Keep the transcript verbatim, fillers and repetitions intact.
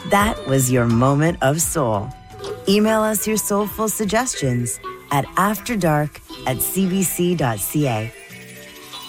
That was your moment of soul. Email us your soulful suggestions at afterdark at cbc.ca.